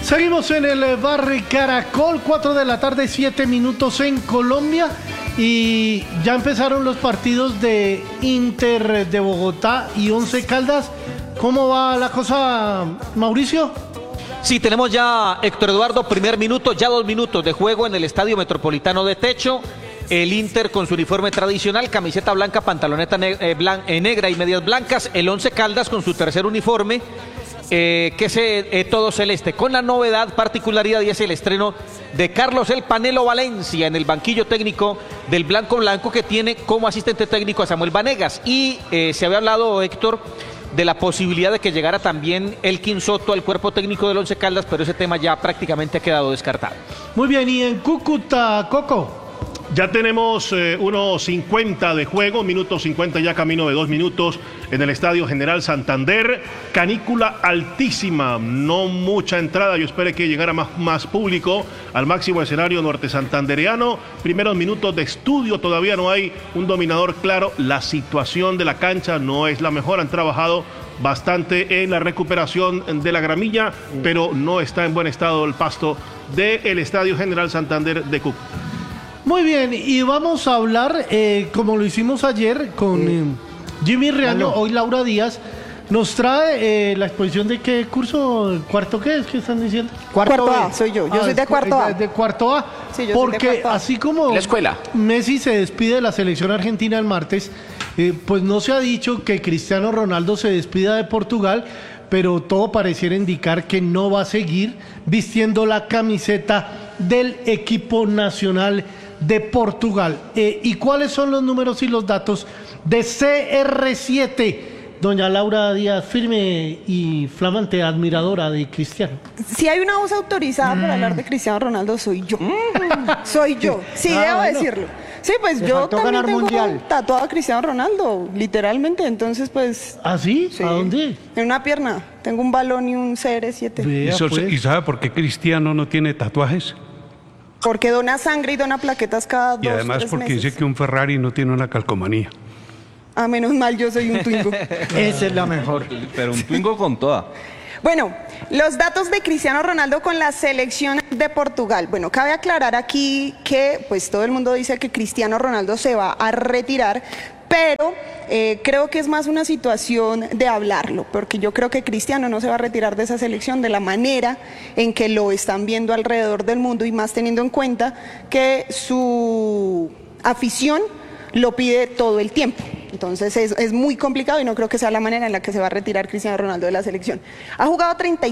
Seguimos en el bar Caracol, 4 de la tarde, 7 minutos en Colombia. Y ya empezaron los partidos de Inter de Bogotá y Once Caldas. ¿Cómo va la cosa, Mauricio? Sí, tenemos ya, Héctor Eduardo, primer minuto, ya 2 minutos de juego en el Estadio Metropolitano de Techo. El Inter con su uniforme tradicional, camiseta blanca, pantaloneta negra y medias blancas. El Once Caldas con su tercer uniforme, que es todo celeste, con la novedad, particularidad, y es el estreno de Carlos El Panelo Valencia en el banquillo técnico del Blanco Blanco, que tiene como asistente técnico a Samuel Vanegas. Y se había hablado, Héctor, de la posibilidad de que llegara también Elkin Soto al cuerpo técnico del Once Caldas, pero ese tema ya prácticamente ha quedado descartado. Muy bien, y en Cúcuta, Coco. Ya tenemos 1:50 de juego, minuto 50 ya, camino de 2 minutos en el Estadio General Santander. Canícula altísima, no mucha entrada, yo esperé que llegara más público al máximo escenario norte santandereano. Primeros minutos de estudio, todavía no hay un dominador claro. La situación de la cancha no es la mejor, han trabajado bastante en la recuperación de la gramilla, pero no está en buen estado el pasto del Estadio General Santander de Cúcuta. Muy bien, y vamos a hablar, como lo hicimos ayer con Jimmy Riaño, hoy Laura Díaz nos trae la exposición de qué curso, cuarto qué es que están diciendo. Cuarto A, soy yo soy de cuarto A. De cuarto A, sí, yo porque soy de cuarto A. Así como la escuela. Messi se despide de la selección argentina el martes, pues no se ha dicho que Cristiano Ronaldo se despida de Portugal, pero todo pareciera indicar que no va a seguir vistiendo la camiseta del equipo nacional de Portugal. ¿Y cuáles son los números y los datos de CR7? Doña Laura Díaz, firme y flamante admiradora de Cristiano. Si hay una voz autorizada para hablar de Cristiano Ronaldo, soy yo. Soy yo. Sí, debo decirlo. Sí, pues yo también tengo tatuado a Cristiano Ronaldo, literalmente. Entonces, pues... ¿Ah, sí? ¿A dónde? En una pierna. Tengo un balón y un CR7. ¿Y sabe por qué Cristiano no tiene tatuajes? Porque dona sangre y dona plaquetas cada 2 y además 3 porque meses. dice que un Ferrari no tiene una calcomanía. Ah, menos mal, yo soy un Twingo. Esa es la mejor. Pero un Twingo con toda. Bueno, los datos de Cristiano Ronaldo con la selección de Portugal. Bueno, cabe aclarar aquí que pues todo el mundo dice que Cristiano Ronaldo se va a retirar, pero creo que es más una situación de hablarlo, porque yo creo que Cristiano no se va a retirar de esa selección de la manera en que lo están viendo alrededor del mundo, y más teniendo en cuenta que su afición lo pide todo el tiempo. Entonces es muy complicado y no creo que sea la manera en la que se va a retirar Cristiano Ronaldo de la selección. Ha jugado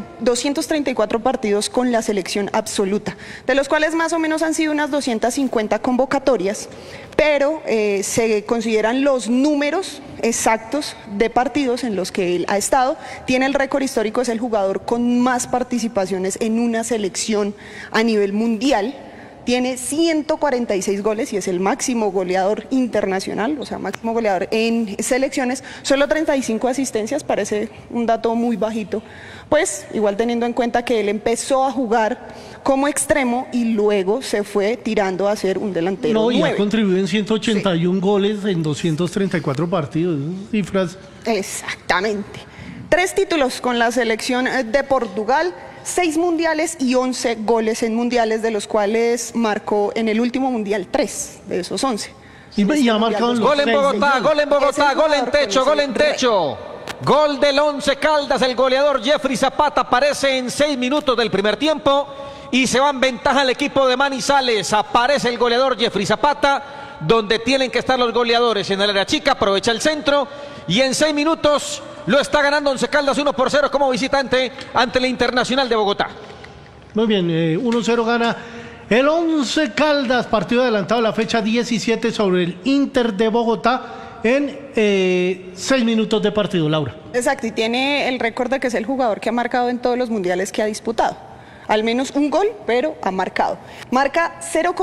234 partidos con la selección absoluta, de los cuales más o menos han sido unas 250 convocatorias, pero se consideran los números exactos de partidos en los que él ha estado. Tiene el récord histórico, es el jugador con más participaciones en una selección a nivel mundial. Tiene 146 goles y es el máximo goleador internacional, o sea, máximo goleador en selecciones. Solo 35 asistencias, parece un dato muy bajito. Pues, igual teniendo en cuenta que él empezó a jugar como extremo y luego se fue tirando a ser un delantero. No, y 9. ha contribuido en 181 goles en 234 partidos. Cifras. Exactamente. 3 títulos con la selección de Portugal. 6 mundiales y 11 goles en mundiales, de los cuales marcó en el último mundial 3 de esos 11. Y ha marcado gol en Bogotá, gol en Bogotá, gol en techo, gol en techo. Gol del Once Caldas, el goleador Jeffrey Zapata aparece en 6 minutos del primer tiempo y se va en ventaja el equipo de Manizales. Aparece el goleador Jeffrey Zapata, donde tienen que estar los goleadores en el área chica, aprovecha el centro y en 6 minutos lo está ganando Once Caldas 1-0 como visitante ante el Internacional de Bogotá. Muy bien, 1-0 gana el Once Caldas, partido adelantado a la fecha 17 sobre el Inter de Bogotá en 6 minutos de partido, Laura. Exacto, y tiene el récord de que es el jugador que ha marcado en todos los mundiales que ha disputado. Al menos un gol, pero ha marcado. Marca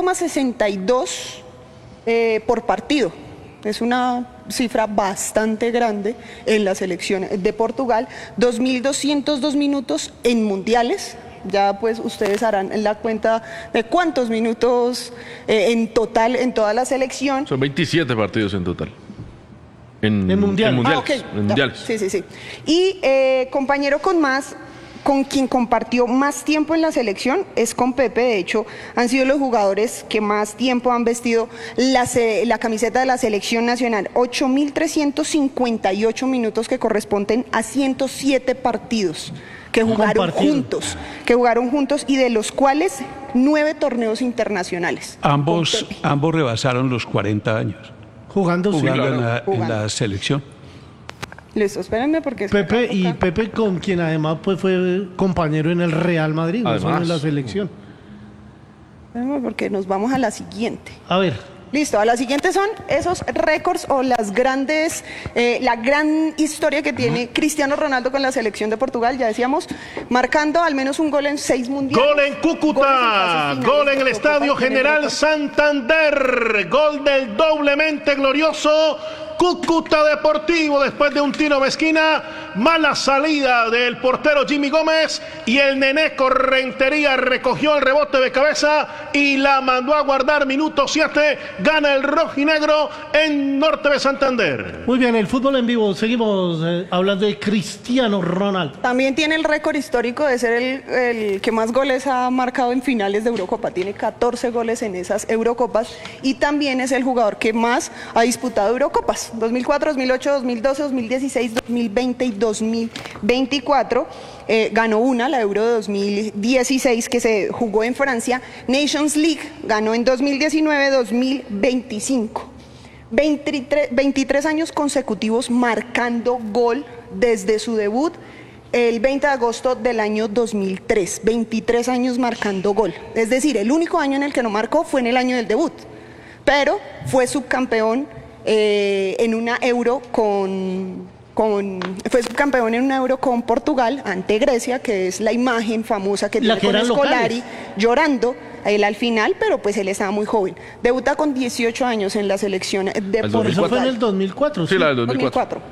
0,62 por partido. Es una cifra bastante grande en la selección de Portugal. 2.202 minutos en mundiales. Ya pues ustedes harán la cuenta de cuántos minutos en total en toda la selección. Son 27 partidos en total. En mundiales. En mundiales. Sí. Y compañero con más con quien compartió más tiempo en la selección es con Pepe. De hecho, han sido los jugadores que más tiempo han vestido la camiseta de la selección nacional. 8.358 minutos que corresponden a 107 partidos que jugaron juntos y de los cuales 9 torneos internacionales. Ambos rebasaron los 40 años Jugando, sí. en la selección. Listo, espérenme porque... Pepe con quien además pues fue compañero en el Real Madrid, no solo en la selección. Espérenme porque nos vamos a la siguiente. A ver. Listo, a la siguiente son esos récords o las grandes, la gran historia que tiene Cristiano Ronaldo con la selección de Portugal, ya decíamos, marcando al menos un gol en 6 mundiales. Gol en Cúcuta, gol en el Estadio General Santander, gol del doblemente glorioso Cúcuta Deportivo después de un tiro de esquina, mala salida del portero Jimmy Gómez y el Neneco Rentería recogió el rebote de cabeza y la mandó a guardar. Minuto 7, gana el rojinegro en Norte de Santander. Muy bien, el fútbol en vivo, seguimos hablando de Cristiano Ronaldo. También tiene el récord histórico de ser el que más goles ha marcado en finales de Eurocopa, tiene 14 goles en esas Eurocopas y también es el jugador que más ha disputado Eurocopas. 2004, 2008, 2012, 2016, 2020 y 2024. Ganó la Euro de 2016 que se jugó en Francia. Nations League ganó en 2019, 2025. 23 años consecutivos marcando gol desde su debut el 20 de agosto del año 2003. 23 años marcando gol. Es decir, el único año en el que no marcó fue en el año del debut. Pero fue subcampeón en una Euro fue subcampeón en una Euro con Portugal ante Grecia, que es la imagen famosa que tiene con Scolari llorando él al final, pero pues él estaba muy joven. Debuta con 18 años en la selección de Portugal. Eso fue en el 2004. Sí, la del 2004.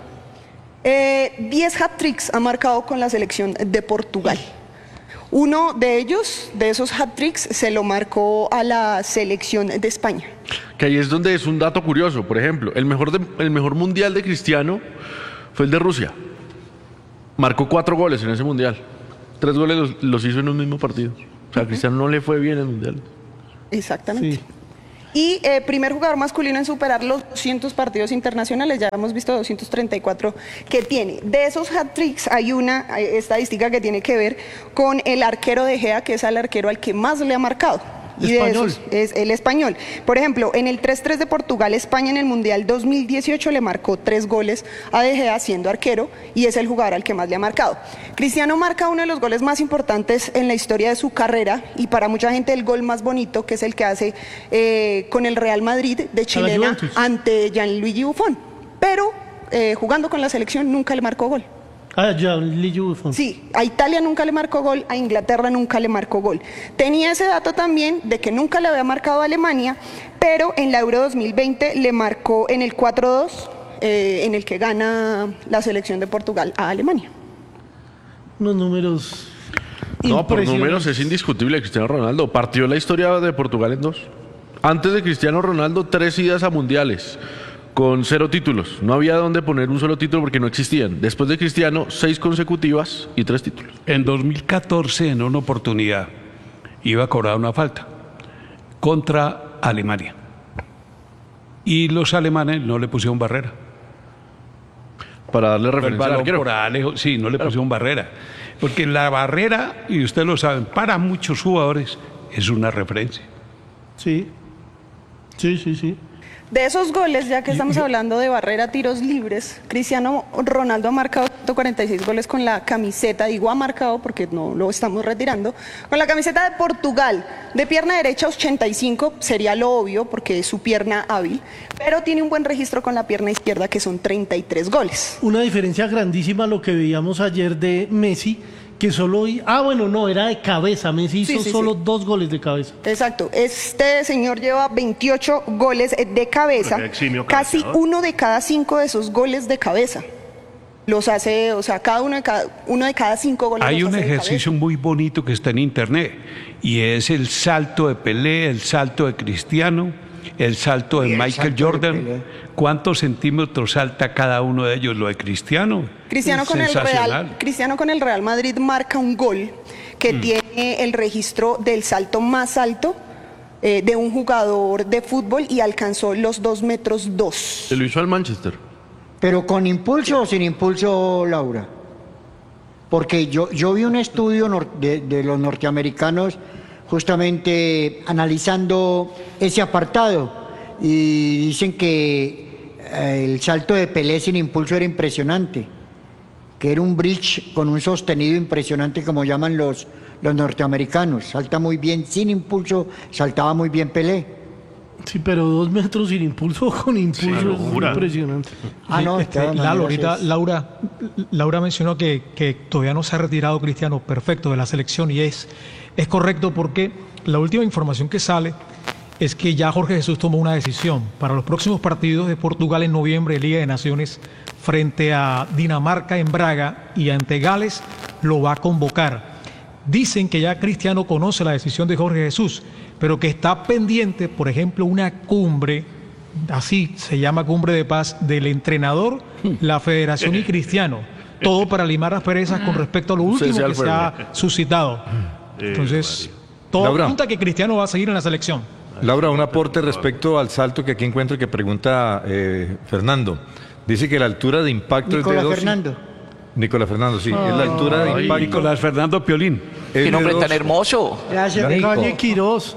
10 hat-tricks ha marcado con la selección de Portugal. Uno de ellos, de esos hat-tricks, se lo marcó a la selección de España. Que ahí es donde es un dato curioso. Por ejemplo, el mejor mundial de Cristiano fue el de Rusia. Marcó 4 goles en ese mundial. 3 goles los hizo en un mismo partido. O sea, a Cristiano no le fue bien el mundial. Exactamente. Sí. Y primer jugador masculino en superar los 200 partidos internacionales, ya hemos visto 234 que tiene. De esos hat-tricks hay una estadística que tiene que ver con el arquero de Gea, que es el arquero al que más le ha marcado. Y de esos es el español. Por ejemplo, en el 3-3 de Portugal-España en el Mundial 2018 le marcó 3 goles a De Gea siendo arquero y es el jugador al que más le ha marcado. Cristiano marca uno de los goles más importantes en la historia de su carrera y para mucha gente el gol más bonito, que es el que hace con el Real Madrid de chilena ante Gianluigi Buffon. Pero jugando con la selección nunca le marcó gol. Sí, a Italia nunca le marcó gol, a Inglaterra nunca le marcó gol. Tenía ese dato también de que nunca le había marcado a Alemania, pero en la Euro 2020 le marcó en el 4-2, en el que gana la selección de Portugal a Alemania. Unos números. No, por números es indiscutible. Cristiano Ronaldo partió la historia de Portugal en 2. Antes de Cristiano Ronaldo, 3 idas a mundiales con 0 títulos. No había dónde poner un solo título porque no existían. Después de Cristiano, 6 consecutivas y 3 títulos. En 2014, en una oportunidad, iba a cobrar una falta contra Alemania. Y los alemanes no le pusieron barrera. Para darle referencia al arquero. Sí, no le pusieron barrera. Porque la barrera, y ustedes lo saben, para muchos jugadores es una referencia. Sí. De esos goles, ya que estamos hablando de barrera, tiros libres, Cristiano Ronaldo ha marcado 146 goles con la camiseta, digo ha marcado porque no lo estamos retirando, con la camiseta de Portugal, de pierna derecha 85, sería lo obvio porque es su pierna hábil, pero tiene un buen registro con la pierna izquierda que son 33 goles. Una diferencia grandísima a lo que veíamos ayer de Messi, que solo... era de cabeza. Messi hizo solo 2 goles de cabeza. Exacto. Este señor lleva 28 goles de cabeza. Casi uno de cada 5 de esos goles de cabeza los hace, o sea, uno de cada 5 goles. Hay un ejercicio muy bonito que está en internet y es el salto de Pelé, el salto de Cristiano, el salto de Michael Jordan. ¿Cuántos centímetros salta cada uno de ellos? Lo de Cristiano Cristiano con el Real Madrid marca un gol que tiene el registro del salto más alto de un jugador de fútbol y alcanzó los 2,2 metros. Se lo hizo al Manchester. ¿Pero con impulso o sin impulso, Laura? Porque yo vi un estudio de los norteamericanos justamente analizando ese apartado y dicen que el salto de Pelé sin impulso era impresionante, que era un bridge con un sostenido impresionante como llaman los norteamericanos. Salta muy bien sin impulso, saltaba muy bien Pelé. Sí, pero 2 metros sin impulso, con impulso, es locura. impresionante. No, Ahorita Laura mencionó que todavía no se ha retirado Cristiano, perfecto, de la selección, y es correcto porque la última información que sale es que ya Jorge Jesús tomó una decisión para los próximos partidos de Portugal en noviembre de Liga de Naciones frente a Dinamarca en Braga y ante Gales, lo va a convocar. Dicen que ya Cristiano conoce la decisión de Jorge Jesús, pero que está pendiente, por ejemplo, una cumbre, así se llama Cumbre de Paz, del entrenador, la Federación y Cristiano. Todo para limar las perezas con respecto a lo último que se ha suscitado. Entonces, todo apunta a que Cristiano va a seguir en la selección. Laura, un aporte respecto al salto que aquí encuentro que pregunta Fernando. Dice que la altura de impacto es de Nicolás Fernando, sí. Es la altura de impacto. Nicolás Fernando Piolín. ¡Qué nombre tan hermoso! Gracias, Calle Quirós.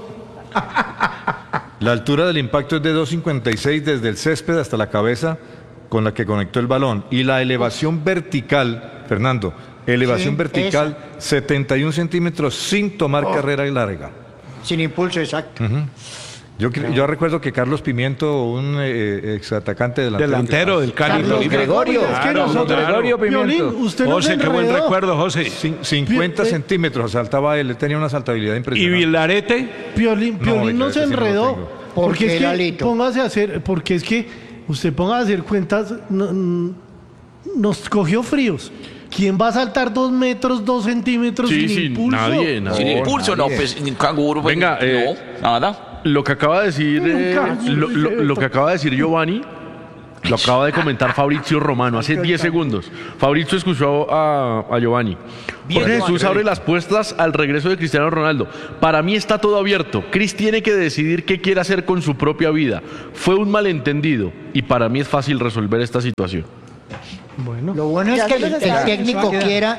La altura del impacto es de 2,56 desde el césped hasta la cabeza con la que conectó el balón. Y la elevación vertical, Fernando, vertical, 71 centímetros sin tomar carrera larga. Sin impulso, exacto. Yo recuerdo que Carlos Pimiento, un exatacante delantero del Cali. Carlos Gregorio. Gregorio Pimiento. Usted no José, qué buen recuerdo, José. 50 centímetros saltaba él tenía una saltabilidad ¿Y impresionante. Vilarete? Piolín no se enredó. Porque es que Lalito? porque es que usted ponga a hacer cuentas, nos cogió fríos. ¿Quién va a saltar 2 metros, 2 centímetros sin impulso? Nadie. Sin impulso, no, pues ni canguro. Pues, Venga, no, nada. Lo que acaba de decir, lo que acaba de decir Giovanni, lo acaba de comentar Fabrizio Romano hace 10 segundos. Fabrizio escuchó a Giovanni. Jorge Jesús abre las puertas al regreso de Cristiano Ronaldo. Para mí está todo abierto. Chris tiene que decidir qué quiere hacer con su propia vida. Fue un malentendido y para mí es fácil resolver esta situación. Bueno. Lo bueno es que el técnico quiera,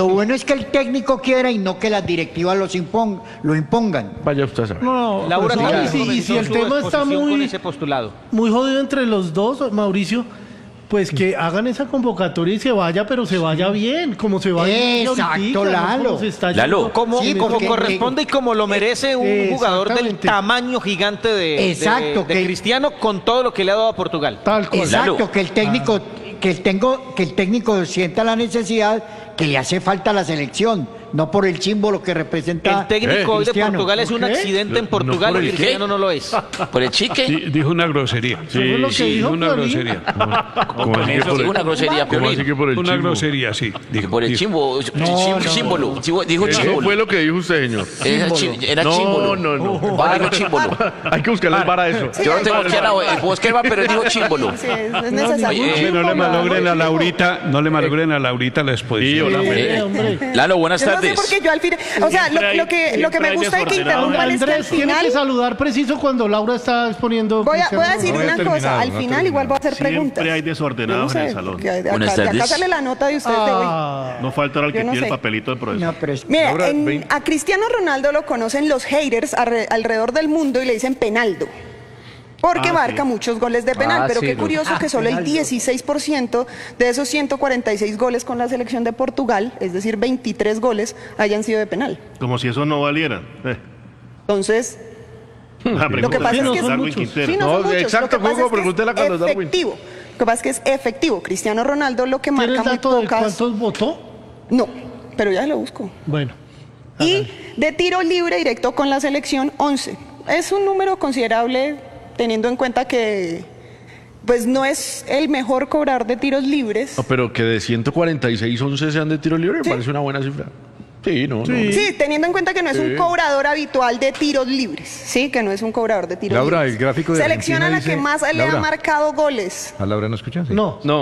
y no que las directivas lo impongan. Vaya usted a saber. No, Laura, pues, y si el tema está con ese postulado. muy jodido entre los dos, Mauricio, pues que hagan esa convocatoria y se vaya, pero se vaya bien, como se va Exacto, Lalo. Lalo. Como Sí, porque- corresponde y como lo merece un jugador del exactamente. tamaño gigante de Cristiano, con todo lo que le ha dado a Portugal. Tal cual. Exacto, Lalo. que el técnico sienta la necesidad que le hace falta a la selección, no por el símbolo que representa El técnico hoy de Cristiano. Portugal es un ¿Ok? accidente en Portugal por y el Cristiano no lo es. ¿Por el chique? Dijo una grosería. Eso fue lo que dijo Una Piolín. grosería. ¿Cómo así que Eso por sí, el- una grosería, ¿Cómo así Piolín. que por el Una chimbo? grosería, sí. Por el chimbo, símbolo. Dijo Eso chímbolo. fue lo que dijo usted, señor. Era chímbolo. No. Va, dijo chímbolo. Hay que buscarle el bar a eso. Yo no tengo aquí el bosquema, pero él dijo chímbolo. Sí, es necesario. Oye, No le malogren a Laurita, la exposición. Lalo, buenas Yo no sé tardes. por qué yo al final, o sea, lo que me gusta de que interrumpan es que al Andrés tiene final que saludar preciso cuando Laura está exponiendo. voy a Cristiano decir No había una cosa, terminado, al no ha final igual voy a hacer Siempre preguntas. hay desordenados Yo no en el sé, salón. porque de Buenas acá tardes. sale la nota de ustedes de hoy. No falta ahora el que Yo no tiene sé. el papelito del profesor. No, pero Mira, Laura, a Cristiano Ronaldo lo conocen los haters alrededor del mundo y le dicen penaldo. Porque marca muchos goles de penal, pero qué curioso que solo el 16% de esos 146 goles con la selección de Portugal, es decir, 23 goles, hayan sido de penal. Como si eso no valiera. Entonces, lo que pasa es que Darwin Quintero. sí, no No, son muchos. exacto, Lo que pasa Hugo, es que pregúntele a Carlos Darwin. efectivo. Lo que pasa es que es efectivo. Cristiano Ronaldo lo que ¿Tiene marca el muy dato de pocas. cuántos votó? No, pero ya lo busco. Bueno. Y de tiro libre directo con la selección, 11. Es un número considerable teniendo en cuenta que pues no es el mejor cobrador de tiros libres. No, pero que de 146, 11 sean de tiro libre, me Sí. parece una buena cifra. Sí, no. Sí, teniendo en cuenta que no es un cobrador habitual de tiros libres. Sí, que no es un cobrador de tiros Laura, libres. el gráfico de Selecciona a la Argentina que dice- más le ha Laura. marcado goles. ¿A Laura no escuchas? Sí. No. No.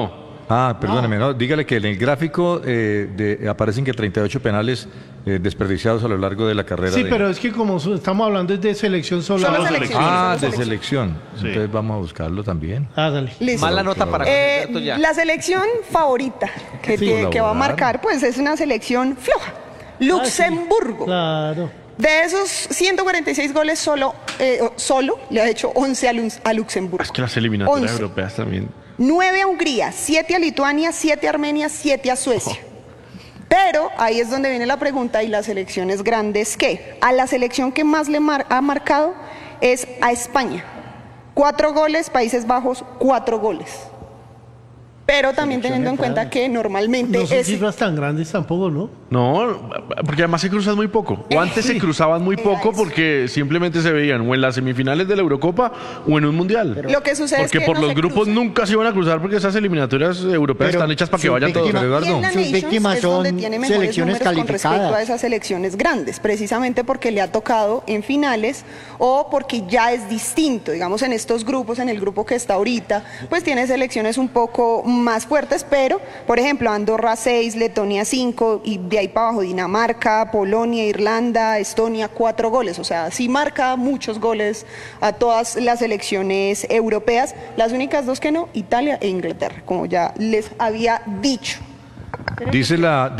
Perdóneme, no, dígale que en el gráfico aparecen que 38 penales desperdiciados a lo largo de la carrera. Sí, pero es que como estamos hablando de selección solo. De selección. Sí. Entonces vamos a buscarlo también. Dale. Listo. Mala nota para Alberto ya. La selección favorita que va a marcar, pues es una selección floja. Luxemburgo. Claro. De esos 146 goles, solo le ha hecho 11 a Luxemburgo. Es que las eliminatorias 11. europeas también. 9 a Hungría, 7 a Lituania, 7 a Armenia, 7 a Suecia. Pero ahí es donde viene la pregunta, ¿y las selecciones grandes qué? A la selección que más le ha marcado es a España. 4 goles, Países Bajos, 4 goles. Pero también teniendo en cuenta que normalmente No son cifras tan grandes tampoco, ¿no? No, porque además se cruzan muy poco. O antes se cruzaban muy poco porque simplemente se veían o en las semifinales de la Eurocopa o en un mundial. Lo que sucede Porque es que por no los se grupos cruzan. nunca se iban a cruzar porque esas eliminatorias europeas Pero están hechas para que vayan todos. Y en la Sus Nations víctimas es donde son tiene mejores selecciones números con respecto a calificadas. esas selecciones grandes, precisamente porque le ha tocado en finales o porque ya es distinto, digamos en estos grupos, en el grupo que está ahorita, pues tiene selecciones un poco más fuertes, pero por ejemplo Andorra 6, Letonia 5 y de ahí para abajo Dinamarca, Polonia, Irlanda, Estonia 4 goles, o sea, sí marca muchos goles a todas las selecciones europeas, las únicas dos que no, Italia e Inglaterra, como ya les había dicho. Dice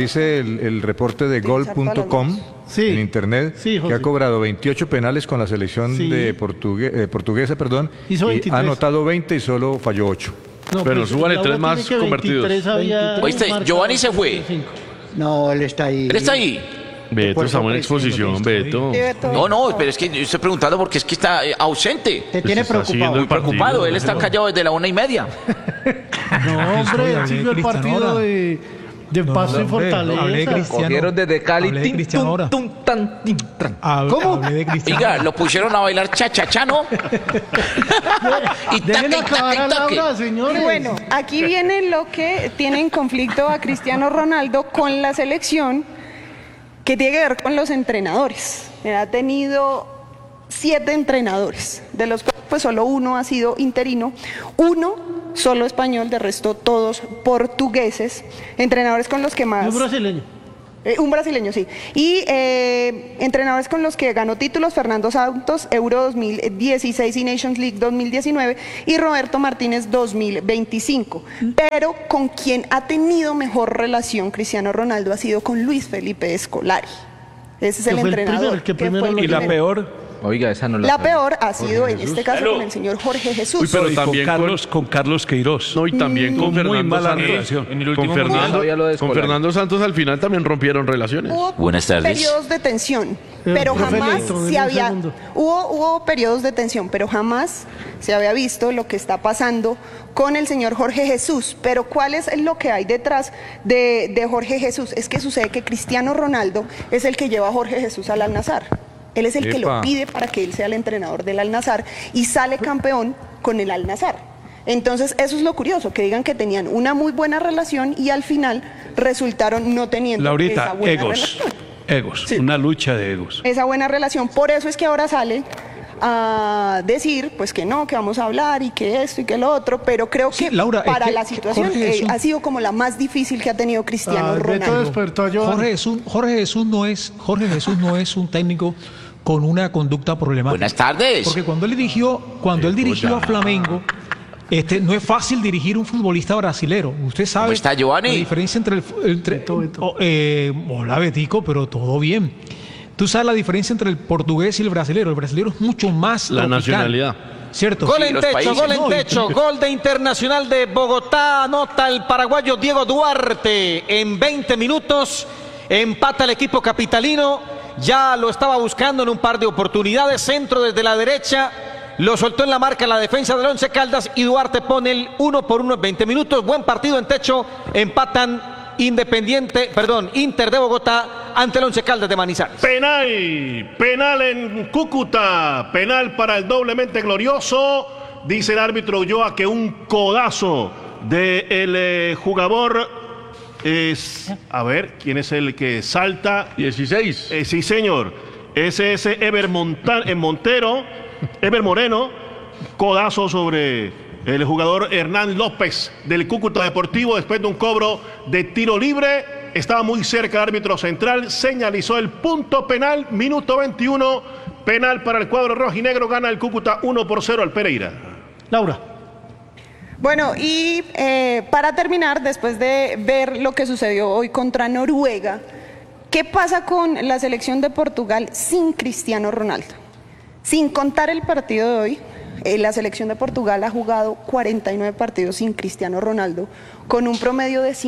el reporte de gol.com Sí. en internet Sí, José. que ha cobrado 28 penales con la selección Sí. de portuguesa, Hizo y 23. ha anotado 20 y solo falló 8. No, Pero pues, súbale Laura tres más tiene que convertidos. 23 había Oíste, marcado Giovanni se fue. 25. No, él está ahí. Él está ahí. Beto, estamos en exposición, Beto. Sí, Beto. No, pero es que yo estoy preguntando porque es que está ausente. Te tiene está siguiendo preocupado. el partido. Preocupado, él está callado desde la 1:30. No, Aquí estoy, hombre, hablé sigue de el partido Cristiano ahora. de Pasto y Hombre, hablé de Fortaleza. Cristiano. Cogieron desde Cali. Hablé de Cristiano ahora. ¿Cómo? Hablé de Cristiano. Oiga, lo pusieron a bailar cha-cha-cha, ¿no? Y Dejen taque, acabar a taque, taque. Laura, señores. Y bueno, aquí viene lo que tiene en conflicto a Cristiano Ronaldo con la selección, que tiene que ver con los entrenadores. Él ha tenido 7 entrenadores, de los cuales pues solo uno ha sido interino, uno solo español, de resto todos portugueses, entrenadores con los que más... Y un brasileño. Un brasileño, sí. Y entrenadores con los que ganó títulos, Fernando Santos, Euro 2016 y Nations League 2019, y Roberto Martínez 2025. Pero con quien ha tenido mejor relación Cristiano Ronaldo ha sido con Luis Felipe Scolari. Ese es Que el fue el entrenador. primero, el que primero fue el lo Y la primero. peor, Oiga, esa no la La sabía. peor ha sido en este caso con el señor Jorge Jesús. Uy, pero y también con Carlos Queiroz. No, y también con Muy Fernando mala Santos. relación. En el Con último mundial todavía lo de Con Scolari. Fernando Santos al final también rompieron relaciones. Hubo Buenas tardes. periodos de tensión, pero profe jamás Leito, denme se un había... segundo. Hubo periodos de tensión, pero jamás se había visto lo que está pasando con el señor Jorge Jesús. Pero ¿cuál es lo que hay detrás de Jorge Jesús? Es que sucede que Cristiano Ronaldo es el que lleva a Jorge Jesús al Al-Nassr. Él es el que lo Epa. pide para que él sea el entrenador del Al-Nassr y sale campeón con el Al-Nassr. Entonces, eso es lo curioso, que digan que tenían una muy buena relación y al final resultaron no teniendo esa Laurita, buena egos. relación. Egos. Sí. Una lucha de egos. Esa buena relación. Por eso es que ahora sale a decir, pues que no, que vamos a hablar y que esto y que lo otro, pero creo Sí, que Laura, es para que la situación Jorge Jesús- ha sido como la más difícil que ha tenido Cristiano Beto Ronaldo. despertó a Giovanni. Jorge Jesús no es un técnico con una conducta problemática. Buenas tardes. Porque cuando él dirigió a Flamengo, no es fácil dirigir un futbolista brasilero. Usted sabe ¿Cómo está, Giovanni? la diferencia entre hola, Betico, pero todo bien. Tú sabes la diferencia entre el portugués y el brasilero. El brasilero es mucho más La tropical, nacionalidad. ¿cierto? Gol Sí, en los techo, países. gol en No, y- techo, gol de Internacional de Bogotá, anota el paraguayo Diego Duarte en 20 minutos, empata el equipo capitalino, ya lo estaba buscando en un par de oportunidades, centro desde la derecha, lo soltó en la marca la defensa del Once Caldas y Duarte pone el 1-1 en 20 minutos, buen partido en techo, empatan Inter de Bogotá ante el Once Caldas de Manizales. Penal en Cúcuta, penal para el doblemente glorioso. Dice el árbitro Ulloa que un codazo del jugador es, a ver, ¿quién es el que salta? 16. Sí, señor. Ese es Ever Moreno, codazo sobre El jugador Hernán López del Cúcuta Deportivo, después de un cobro de tiro libre, estaba muy cerca del árbitro central, señalizó el punto penal, minuto 21, penal para el cuadro rojinegro, gana el Cúcuta 1-0 al Pereira. Laura. Bueno, y para terminar, después de ver lo que sucedió hoy contra Noruega, ¿qué pasa con la selección de Portugal sin Cristiano Ronaldo? Sin contar el partido de hoy, la selección de Portugal ha jugado 49 partidos sin Cristiano Ronaldo, con un promedio de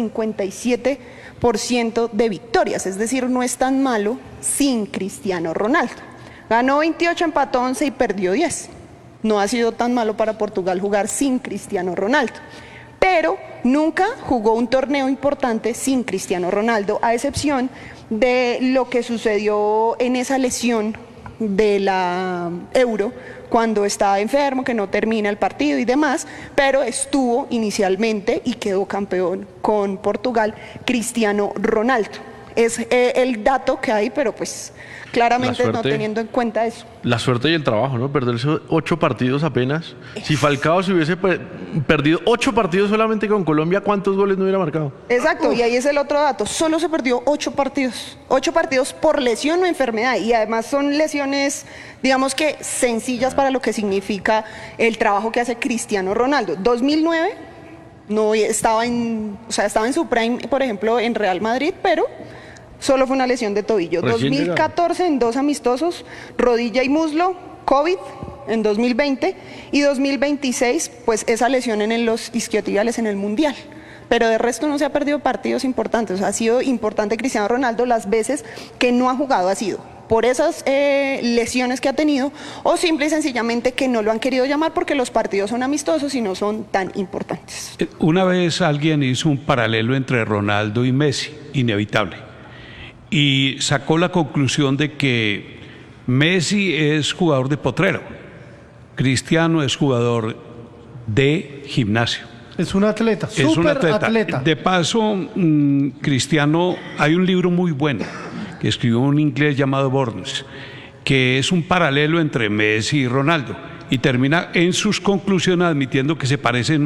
57% de victorias, es decir, no es tan malo sin Cristiano Ronaldo. Ganó 28, empató 11 y perdió 10. No ha sido tan malo para Portugal jugar sin Cristiano Ronaldo. Pero nunca jugó un torneo importante sin Cristiano Ronaldo, a excepción de lo que sucedió en esa lesión de la Euro, cuando estaba enfermo, que no termina el partido y demás, pero estuvo inicialmente y quedó campeón con Portugal, Cristiano Ronaldo. Es el dato que hay, pero pues claramente no teniendo en cuenta eso. La suerte y el trabajo, ¿no? Perderse 8 partidos apenas. Si Falcao se hubiese perdido 8 partidos solamente con Colombia, ¿cuántos goles no hubiera marcado? Exacto, y ahí es el otro dato. Solo se perdió 8 partidos. 8 partidos por lesión o enfermedad. Y además son lesiones, digamos que sencillas para lo que significa el trabajo que hace Cristiano Ronaldo. 2009, no estaba estaba en su prime, por ejemplo, en Real Madrid, pero solo fue una lesión de tobillo. 2014 en 2 amistosos, rodilla y muslo, COVID en 2020 y 2026 pues esa lesión en los isquiotibiales en el Mundial. Pero de resto no se ha perdido partidos importantes. O sea, ha sido importante Cristiano Ronaldo las veces que no ha jugado, ha sido por esas lesiones que ha tenido o simple y sencillamente que no lo han querido llamar porque los partidos son amistosos y no son tan importantes. Una vez alguien hizo un paralelo entre Ronaldo y Messi, inevitable. Y sacó la conclusión de que Messi es jugador de potrero, Cristiano es jugador de gimnasio. Es un atleta, súper atleta. De paso, Cristiano, hay un libro muy bueno que escribió un inglés llamado Burns, que es un paralelo entre Messi y Ronaldo, y termina en sus conclusiones admitiendo que se parecen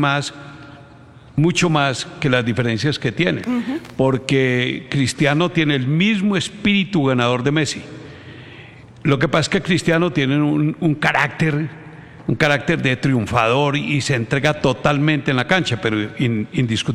mucho más que las diferencias que tienen, porque Cristiano tiene el mismo espíritu ganador de Messi. Lo que pasa es que Cristiano tiene un carácter de triunfador y se entrega totalmente en la cancha, pero indiscutiblemente